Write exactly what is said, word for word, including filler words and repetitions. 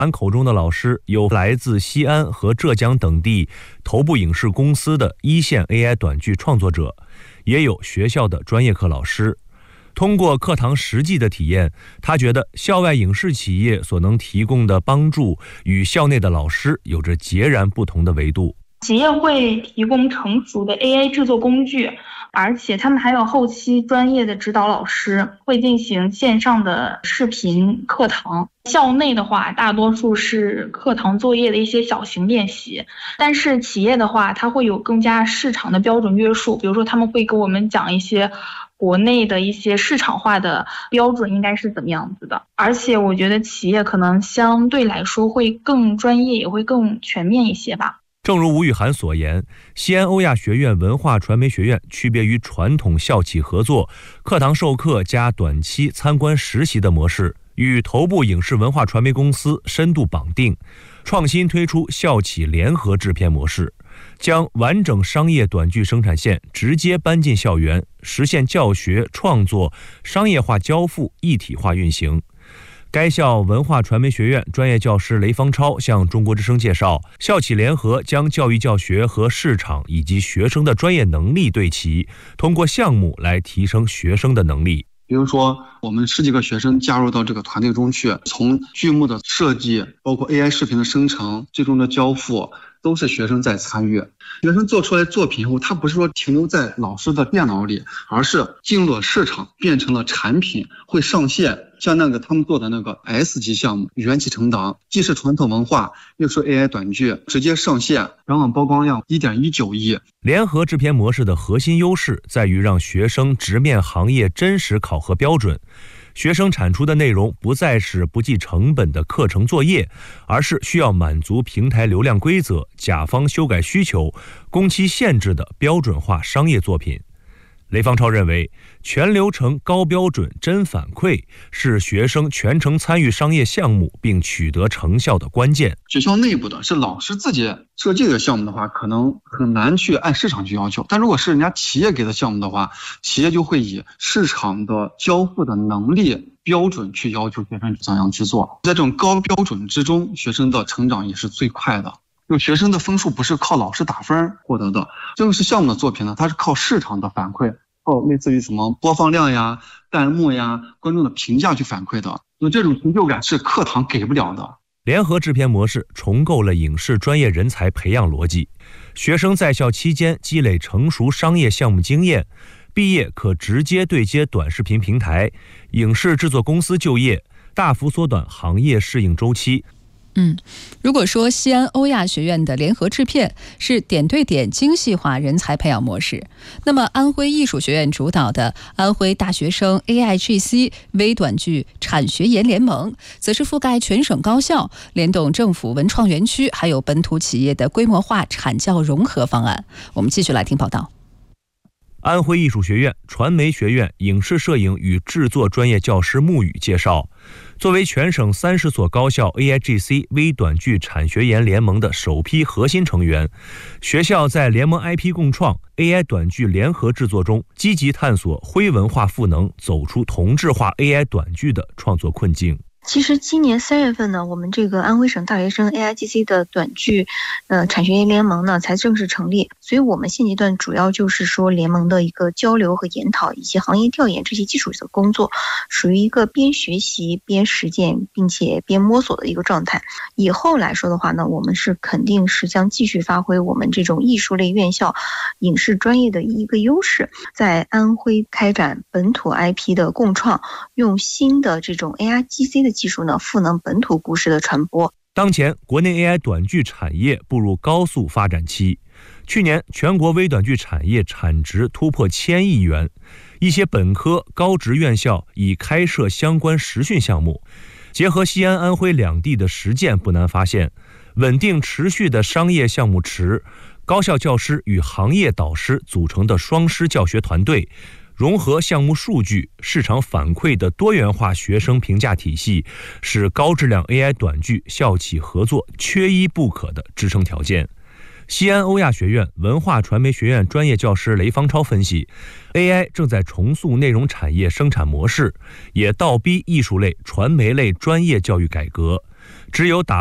俺口中的老师有来自西安和浙江等地头部影视公司的一线 A I 短剧创作者，也有学校的专业课老师。通过课堂实际的体验，他觉得校外影视企业所能提供的帮助与校内的老师有着截然不同的维度。 企业会提供成熟的 A I 制作工具，而且他们还有后期专业的指导老师，会进行线上的视频课堂。校内的话，大多数是课堂作业的一些小型练习，但是企业的话，它会有更加市场的标准约束，比如说他们会给我们讲一些国内的一些市场化的标准应该是怎么样子的，而且我觉得企业可能相对来说会更专业，也会更全面一些吧。 正如吴雨涵所言，西安欧亚学院文化传媒学院区别于传统校企合作、课堂授课加短期参观实习的模式，与头部影视文化传媒公司深度绑定，创新推出校企联合制片模式，将完整商业短剧生产线直接搬进校园，实现教学、创作、商业化交付一体化运行。该校文化传媒学院专业教师雷方超向中国之声介绍，校企联合将教育教学和市场以及学生的专业能力对齐，通过项目来提升学生的能力。 比如说我们十几个学生加入到这个团队中去，从剧目的设计，包括 A I 视频的生成，最终的交付，都是学生在参与。学生做出来作品后，他不是说停留在老师的电脑里，而是进入了市场，变成了产品，会上线。像那个他们做的那个 S 级项目元气成党，既是传统文化又是 A I 短剧，直接上线，然后曝光量 一点一九亿。 联合制片模式的核心优势在于让学生直面行业真实考核标准，学生产出的内容不再是不计成本的课程作业，而是需要满足平台流量规则、甲方修改需求、工期限制的标准化商业作品。雷方超认为，全流程高标准真反馈是学生全程参与商业项目并取得成效的关键。 学校内部的是老师自己设计的项目的话，可能很难去按市场去要求，但如果是人家企业给的项目的话，企业就会以市场的交付的能力标准去要求学生怎样去做。在这种高标准之中，学生的成长也是最快的。就学生的分数不是靠老师打分获得的，正式项目的作品呢，它是靠市场的反馈，靠类似于什么播放量呀、弹幕呀、观众的评价去反馈的。那这种成就感是课堂给不了的。 联合制片模式重构了影视专业人才培养逻辑，学生在校期间积累成熟商业项目经验，毕业可直接对接短视频平台、影视制作公司就业，大幅缩短行业适应周期。 嗯，如果说西安欧亚学院的联合制片是点对点精细化人才培养模式，那么安徽艺术学院主导的安徽大学生 A I G C 微短剧产学研联盟，则是覆盖全省高校，联动政府文创园区还有本土企业的规模化产教融合方案。我们继续来听报道。 安徽艺术学院传媒学院影视摄影与制作专业教师穆宇介绍，作为全省三十所高校 A I G C 微短剧产学研联盟的首批核心成员，学校在联盟 I P 共创、A I 短剧联合制作中，积极探索徽文化赋能，走出同质化 A I 短剧的创作困境。 其实今年三月份呢，我们这个安徽省大学生 A I G C 的短剧呃产学研联盟呢才正式成立，所以我们现阶段主要就是说联盟的一个交流和研讨以及行业调研这些基础的工作，属于一个边学习边实践并且边摸索的一个状态。以后来说的话呢，我们是肯定是将继续发挥我们这种艺术类院校影视专业的一个优势，在安徽开展本土 I P 的共创，用新的这种 A I G C 的技术呢，赋能本土故事的传播。 当前，国内 A I 短剧产业步入高速发展期。去年，全国微短剧产业产值突破千亿元，一些本科、高职院校已开设相关实训项目。结合西安、安徽两地的实践，不难发现，稳定持续的商业项目池、高校教师与行业导师组成的双师教学团队，融合项目数据、市场反馈的多元化学生评价体系，是高质量 A I 短剧校企合作缺一不可的支撑条件。 西安欧亚学院文化传媒学院专业教师雷方超分析 ，A I 正在重塑内容产业生产模式，也倒逼艺术类、传媒类专业教育改革。只有打